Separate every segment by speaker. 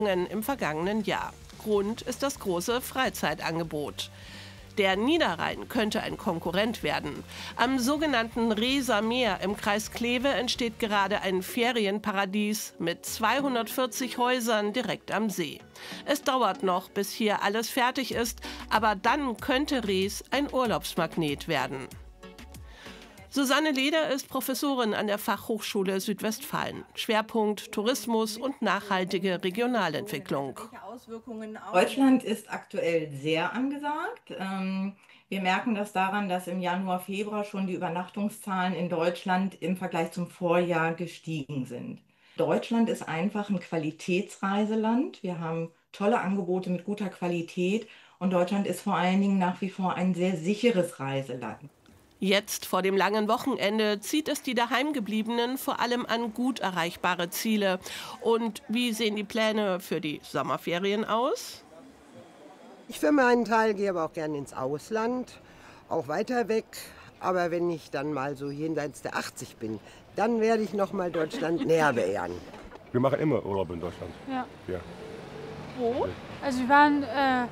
Speaker 1: im vergangenen Jahr. Grund ist das große Freizeitangebot. Der Niederrhein könnte ein Konkurrent werden. Am sogenannten Reeser Meer im Kreis Kleve entsteht gerade ein Ferienparadies mit 240 Häusern direkt am See. Es dauert noch, bis hier alles fertig ist, aber dann könnte Rees ein Urlaubsmagnet werden. Susanne Leder ist Professorin an der Fachhochschule Südwestfalen. Schwerpunkt Tourismus und nachhaltige Regionalentwicklung.
Speaker 2: Deutschland ist aktuell sehr angesagt. Wir merken das daran, dass im Januar, Februar schon die Übernachtungszahlen in Deutschland im Vergleich zum Vorjahr gestiegen sind. Deutschland ist einfach ein Qualitätsreiseland. Wir haben tolle Angebote mit guter Qualität und Deutschland ist vor allen Dingen nach wie vor ein sehr sicheres Reiseland.
Speaker 1: Jetzt vor dem langen Wochenende zieht es die Daheimgebliebenen vor allem an gut erreichbare Ziele. Und wie sehen die Pläne für die Sommerferien aus?
Speaker 3: Ich für meinen Teil gehe aber auch gerne ins Ausland, auch weiter weg. Aber wenn ich dann mal so jenseits der 80 bin, dann werde ich noch mal Deutschland näher beehren.
Speaker 4: Wir machen immer Urlaub in Deutschland.
Speaker 5: Ja.
Speaker 4: Ja.
Speaker 5: Wo? Also wir waren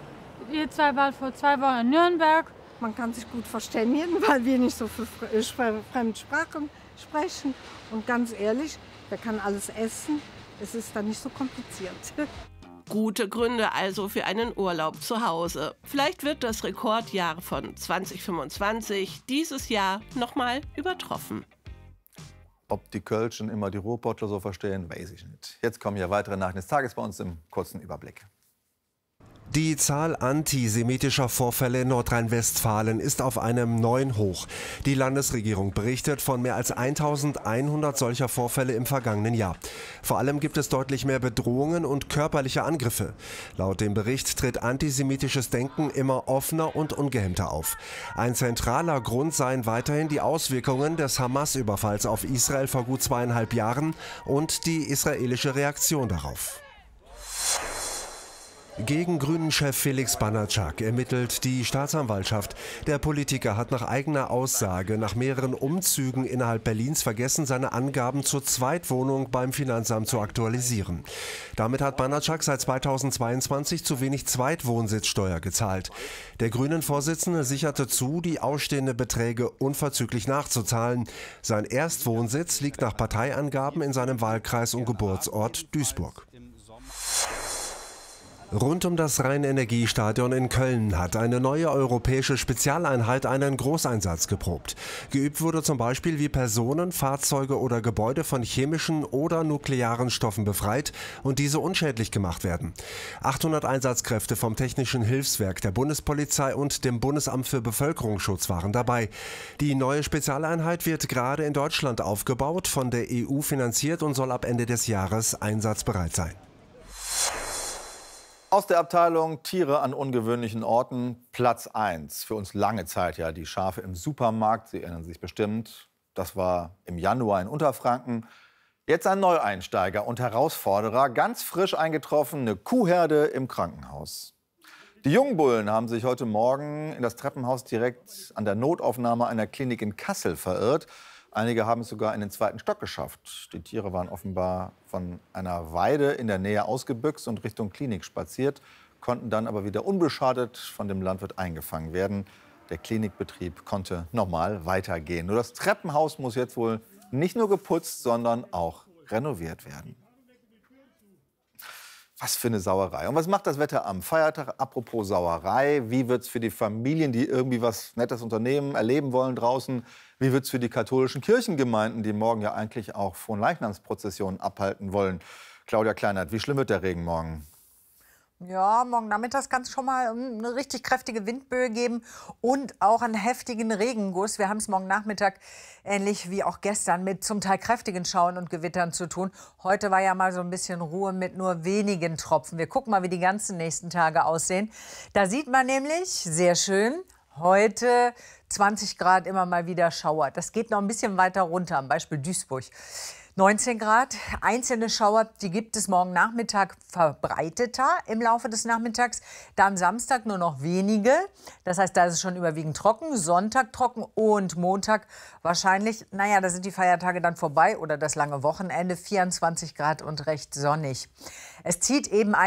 Speaker 5: vor 2 Wochen in Nürnberg.
Speaker 6: Man kann sich gut verständigen, weil wir nicht so viele Fremdsprachen sprechen. Und ganz ehrlich, wer kann alles essen? Es ist dann nicht so kompliziert.
Speaker 1: Gute Gründe also für einen Urlaub zu Hause. Vielleicht wird das Rekordjahr von 2025 dieses Jahr nochmal übertroffen.
Speaker 7: Ob die Kölschen immer die Ruhrpottler so verstehen, weiß ich nicht. Jetzt kommen ja weitere Nachrichten des Tages bei uns im kurzen Überblick.
Speaker 8: Die Zahl antisemitischer Vorfälle in Nordrhein-Westfalen ist auf einem neuen Hoch. Die Landesregierung berichtet von mehr als 1100 solcher Vorfälle im vergangenen Jahr. Vor allem gibt es deutlich mehr Bedrohungen und körperliche Angriffe. Laut dem Bericht tritt antisemitisches Denken immer offener und ungehemmter auf. Ein zentraler Grund seien weiterhin die Auswirkungen des Hamas-Überfalls auf Israel vor gut 2,5 Jahren und die israelische Reaktion darauf. Gegen Grünen-Chef Felix Banatschak ermittelt die Staatsanwaltschaft. Der Politiker hat nach eigener Aussage nach mehreren Umzügen innerhalb Berlins vergessen, seine Angaben zur Zweitwohnung beim Finanzamt zu aktualisieren. Damit hat Banatschak seit 2022 zu wenig Zweitwohnsitzsteuer gezahlt. Der Grünen-Vorsitzende sicherte zu, die ausstehenden Beträge unverzüglich nachzuzahlen. Sein Erstwohnsitz liegt nach Parteiangaben in seinem Wahlkreis und Geburtsort Duisburg. Rund um das Rhein-Energiestadion in Köln hat eine neue europäische Spezialeinheit einen Großeinsatz geprobt. Geübt wurde zum Beispiel, wie Personen, Fahrzeuge oder Gebäude von chemischen oder nuklearen Stoffen befreit und diese unschädlich gemacht werden. 800 Einsatzkräfte vom Technischen Hilfswerk der Bundespolizei und dem Bundesamt für Bevölkerungsschutz waren dabei. Die neue Spezialeinheit wird gerade in Deutschland aufgebaut, von der EU finanziert und soll ab Ende des Jahres einsatzbereit sein.
Speaker 7: Aus der Abteilung Tiere an ungewöhnlichen Orten Platz 1. Für uns lange Zeit ja die Schafe im Supermarkt. Sie erinnern sich bestimmt. Das war im Januar in Unterfranken. Jetzt ein Neueinsteiger und Herausforderer. Ganz frisch eingetroffen, eine Kuhherde im Krankenhaus. Die Jungbullen haben sich heute Morgen in das Treppenhaus direkt an der Notaufnahme einer Klinik in Kassel verirrt. Einige haben es sogar in den 2. Stock geschafft. Die Tiere waren offenbar von einer Weide in der Nähe ausgebüxt und Richtung Klinik spaziert, konnten dann aber wieder unbeschadet von dem Landwirt eingefangen werden. Der Klinikbetrieb konnte normal weitergehen. Nur das Treppenhaus muss jetzt wohl nicht nur geputzt, sondern auch renoviert werden. Was für eine Sauerei. Und was macht das Wetter am Feiertag? Apropos Sauerei, wie wird es für die Familien, die irgendwie was Nettes unternehmen, erleben wollen draußen? Wie wird es für die katholischen Kirchengemeinden, die morgen ja eigentlich auch Fronleichnamsprozessionen abhalten wollen? Claudia Kleinert, wie schlimm wird der Regen morgen?
Speaker 9: Ja, morgen Nachmittag kann es schon mal eine richtig kräftige Windböe geben und auch einen heftigen Regenguss. Wir haben es morgen Nachmittag, ähnlich wie auch gestern, mit zum Teil kräftigen Schauern und Gewittern zu tun. Heute war ja mal so ein bisschen Ruhe mit nur wenigen Tropfen. Wir gucken mal, wie die ganzen nächsten Tage aussehen. Da sieht man nämlich, sehr schön, heute 20 Grad, immer mal wieder Schauer. Das geht noch ein bisschen weiter runter, am Beispiel Duisburg. 19 Grad, einzelne Schauer, die gibt es morgen Nachmittag verbreiteter im Laufe des Nachmittags. Da am Samstag nur noch wenige. Das heißt, da ist es schon überwiegend trocken. Sonntag trocken und Montag wahrscheinlich, naja, da sind die Feiertage dann vorbei oder das lange Wochenende. 24 Grad und recht sonnig. Es zieht eben